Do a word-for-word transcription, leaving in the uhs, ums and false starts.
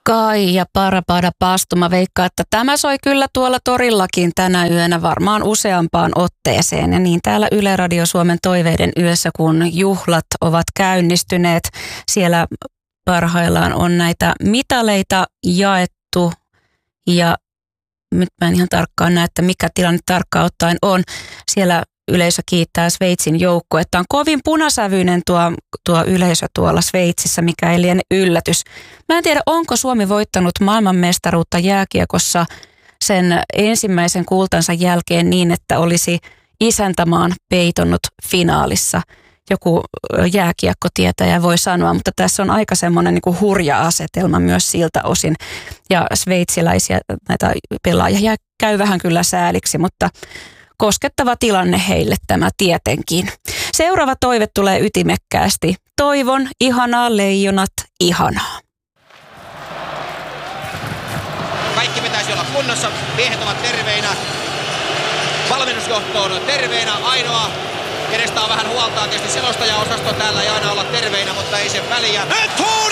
Kai ja Parapada Pastu. Mä veikkaan, että tämä soi kyllä tuolla torillakin tänä yönä varmaan useampaan otteeseen. Ja niin täällä Yle Radio Suomen toiveiden yössä, kun juhlat ovat käynnistyneet. Siellä parhaillaan on näitä mitaleita jaettu ja nyt mä en ihan tarkkaan näe, että mikä tilanne tarkkaan ottaen on. Siellä yleisö kiittää Sveitsin joukkuetta. On kovin punasävyinen tuo, tuo yleisö tuolla Sveitsissä, mikä ei liene yllätys. Mä en tiedä, onko Suomi voittanut maailmanmestaruutta jääkiekossa sen ensimmäisen kultansa jälkeen niin, että olisi isäntämaan peitonnut finaalissa. Joku jääkiekkotietäjä voi sanoa, mutta tässä on aika semmoinen niin kuin hurja asetelma myös siltä osin. Ja sveitsiläisiä näitä pelaajia käy vähän kyllä sääliksi, mutta koskettava tilanne heille tämä tietenkin. Seuraava toive tulee ytimekkäästi. Toivon ihanaa leijonat, ihanaa. Kaikki pitäisi olla kunnossa. Miehet ovat terveinä. Valmennusjohto on terveinä. Ainoa, kenestä on vähän huoltaa, tietysti selostajaosasto täällä ei aina olla terveinä, mutta ei sen väliä.